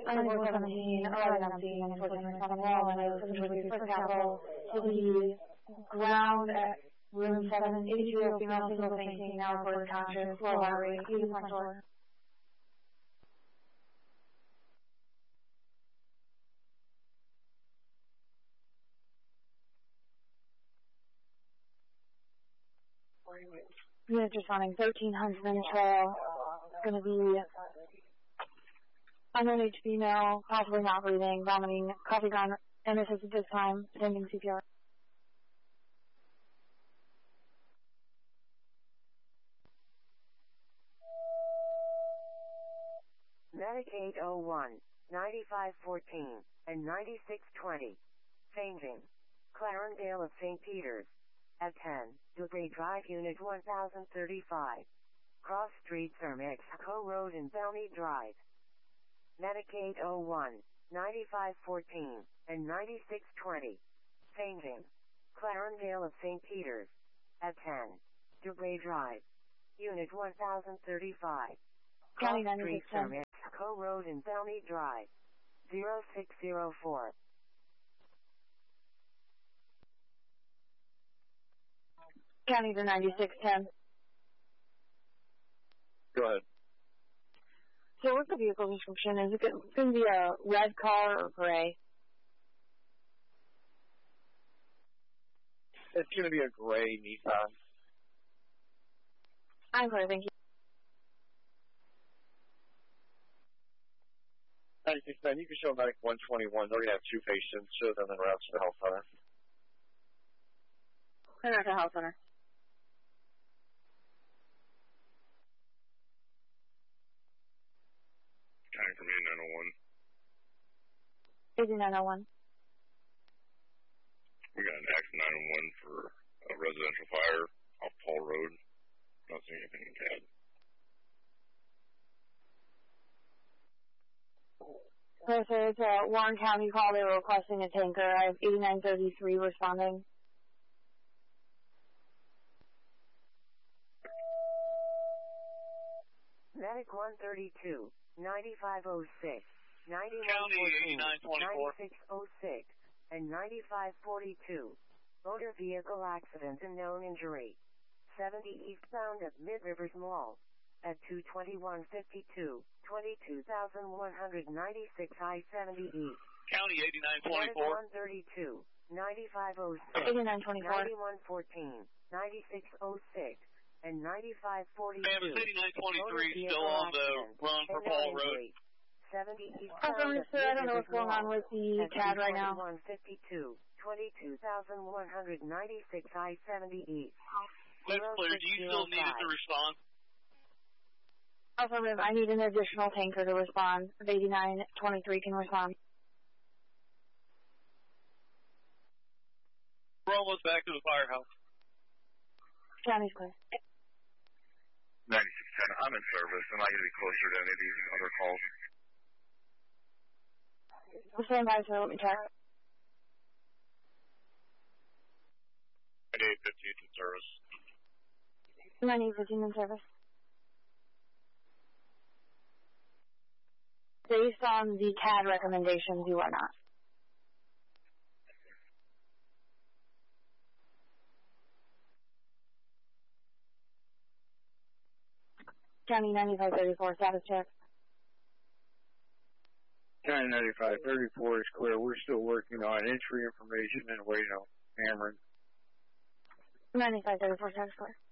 9417, 11, I'm seeing unfortunately on the wall, and I was looking with your first capital to the ground at room 782, female single fainting, now reported conscious, low heart rate, 80.4. Units responding 1300 trail, going to be unknown age female, possibly not breathing, vomiting, coffee ground, and assist at this time, attending CPR. Medic 801, 9514, and 9620. Fainting. Clarendale of St. Peters. At 10, Debris Drive Unit 1035. Cross Streets are Mexico Road and Downey Drive. Medic 801, 9514, and 9620. Fainting. Clarendale of St. Peters. At 10, Debris Drive. Unit 1035. County Cross Streets are 9610. Mexico Road and Downey Drive. 0604. County to 9610. Go ahead. So what's the vehicle description? Is it going to be a red car or gray? It's going to be a gray Nissan. I'm clear, thank you. 9610, you can show Medic 121. They're going to have two patients. Show them en route to the health center. En route to the health center. County from 8901. 8901. We got an accident 911 for a residential fire off Paul Road. Not seeing anything in CAD. So it's a Warren County call. They were requesting a tanker. I have 8933 responding. Medic 132, 9506, County 9114, 9606, and 9542. Motor vehicle accident and known injury. 70 eastbound at Mid-Rivers Mall. At 22152, 22,196 I-70 East. County 8924. 132, 9506, 8924. 9114, 9606, and 9542. Ma'am, it's 8923 still on the run for Paul Road. 70 eastbound I don't know what's going on with the CAD right now. 152, 22,196 I-70 East. That's clear. Do you still need it to respond? Affirmative, I need an additional tanker to respond. If 8923 can respond. We're almost back to the firehouse. County's clear. 9610, I'm in service. Am I going to be closer to any of these other calls? We'll stand by, sir. Let me check. 9815 in service. 9815 in service. Based on the CAD recommendations, you are not. County 9534, status check. County 9534 is clear. We're still working on entry information and waiting on Cameron. 9534, status clear.